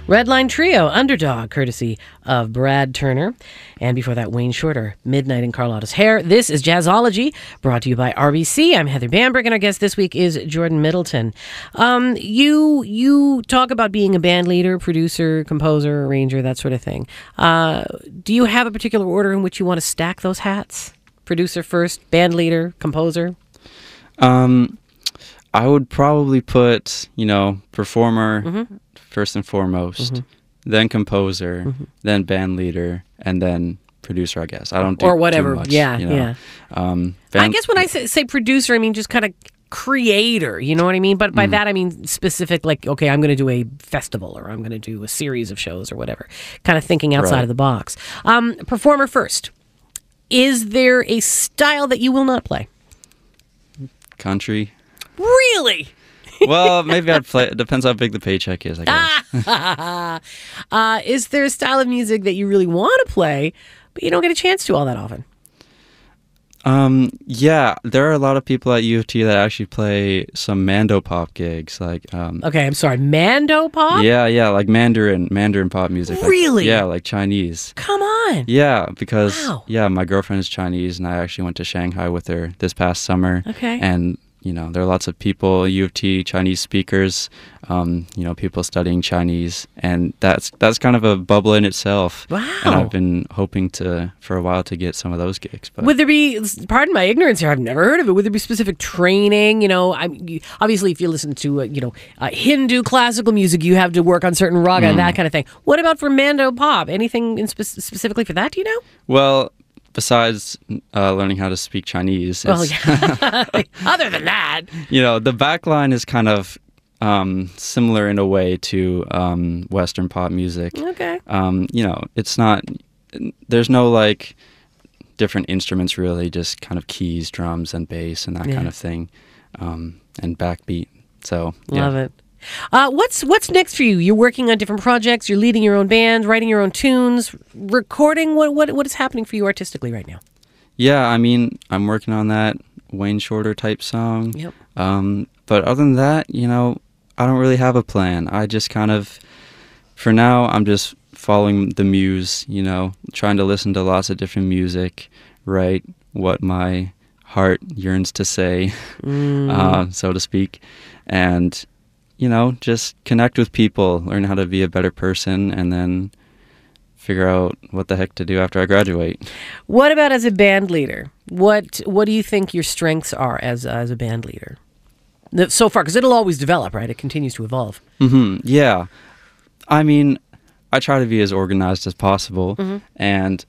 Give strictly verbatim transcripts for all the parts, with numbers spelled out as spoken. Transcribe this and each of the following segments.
Redline Trio, Underdog, courtesy of Brad Turner. And before that, Wayne Shorter, Midnight in Carlotta's Hair. This is Jazzology, brought to you by R B C. I'm Heather Bamberg, and our guest this week is Jordan Middleton. Um, you you talk about being a band leader, producer, composer, arranger, that sort of thing. Uh, do you have a particular order in which you want to stack those hats? Producer first, band leader, composer? Um, I would probably put, you know, performer mm-hmm. first and foremost, mm-hmm. then composer, mm-hmm. then band leader, and then producer, I guess. I don't do or whatever. Too much, yeah, you know? yeah. Um, band- I guess when I say, say producer, I mean just kind of creator, you know what I mean? But by mm. that I mean specific, like, okay, I'm going to do a festival or I'm going to do a series of shows or whatever. Kind of thinking outside right. of the box. Um, performer first. Is there a style that you will not play? Country. Really? Well, maybe I'd play. It depends how big the paycheck is, I guess. uh, is there a style of music that you really want to play, but you don't get a chance to all that often? Um, yeah, there are a lot of people at U of T that actually play some Mando pop gigs, like um. Okay, I'm sorry, Mando pop? Yeah, yeah, like Mandarin, Mandarin pop music. Really? Like, yeah, like Chinese. Come on. Yeah, because wow. yeah, my girlfriend is Chinese, and I actually went to Shanghai with her this past summer. Okay. And you know, there are lots of people, U of T, Chinese speakers, um, you know, people studying Chinese, and that's that's kind of a bubble in itself. Wow. And I've been hoping to, for a while, to get some of those gigs. But would there be, pardon my ignorance here, I've never heard of it, would there be specific training? You know, I, you, obviously if you listen to, uh, you know, uh, Hindu classical music, you have to work on certain raga mm. and that kind of thing. What about for Mando pop? Anything in spe- specifically for that, do you know? Well, besides uh, learning how to speak Chinese, well, yeah. other than that, you know, the backline is kind of um, similar in a way to um, Western pop music. Okay. Um, you know, it's not. There's no like different instruments really, just kind of keys, drums, and bass, and that yeah. kind of thing, um, and backbeat. So yeah. Love it. Uh, what's what's next for you? You're working on different projects. You're leading your own band, writing your own tunes, recording. What what what is happening for you artistically right now? Yeah, I mean, I'm working on that Wayne Shorter type song. Yep. Um, but other than that, you know, I don't really have a plan. I just kind of, for now, I'm just following the muse. You know, trying to listen to lots of different music, write what my heart yearns to say, mm. uh, so to speak, and you know, just connect with people, learn how to be a better person, and then figure out what the heck to do after I graduate. What about as a band leader? What What do you think your strengths are as as a band leader so far? Because it'll always develop, right? It continues to evolve. Mm-hmm. Yeah. I mean, I try to be as organized as possible, mm-hmm. and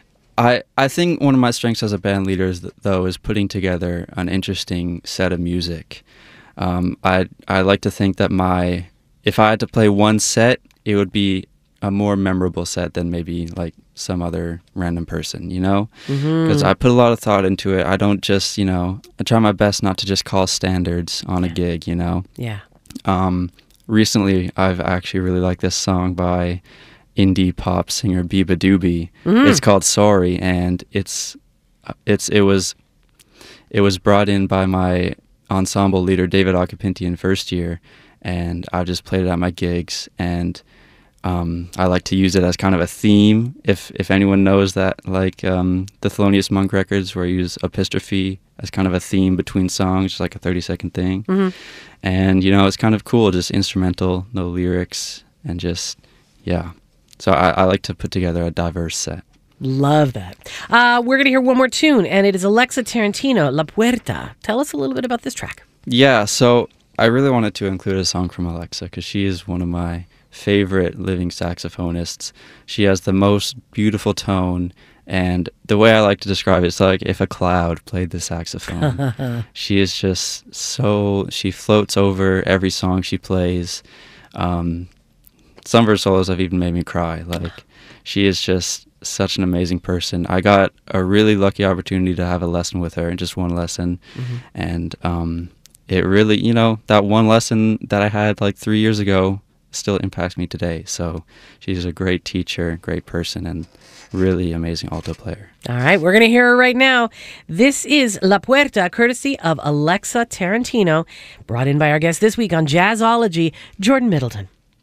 I I think one of my strengths as a band leader, is, though, is putting together an interesting set of music. Um, I I like to think that my if I had to play one set, it would be a more memorable set than maybe like some other random person, you know? Because mm-hmm. I put a lot of thought into it. I don't just, you know, I try my best not to just call standards on yeah. a gig, you know? Yeah. Um, recently, I've actually really liked this song by indie pop singer Biba Doobie. Mm-hmm. It's called Sorry, and it's it's it was it was brought in by my ensemble leader David Occhipinti in first year, and I just played it at my gigs, and um, I like to use it as kind of a theme. If if anyone knows that, like um, the Thelonious Monk records, where I use epistrophe as kind of a theme between songs, just like a thirty second thing. Mm-hmm. And you know, it's kind of cool, just instrumental, no lyrics, and just yeah. So I, I like to put together a diverse set. Love that. Uh, we're going to hear one more tune, and it is Alexa Tarantino, La Puerta. Tell us a little bit about this track. Yeah, so I really wanted to include a song from Alexa because she is one of my favorite living saxophonists. She has the most beautiful tone, and the way I like to describe it, it's like if a cloud played the saxophone. She is just so, she floats over every song she plays. Um, some of her solos have even made me cry. Like, she is just such an amazing person. I got a really lucky opportunity to have a lesson with her, and just one lesson. Mm-hmm. And um, it really, you know, that one lesson that I had like three years ago still impacts me today. So she's a great teacher, great person, and really amazing alto player. All right, we're going to hear her right now. This is La Puerta, courtesy of Alexa Tarantino, brought in by our guest this week on Jazzology, Jordan Middleton.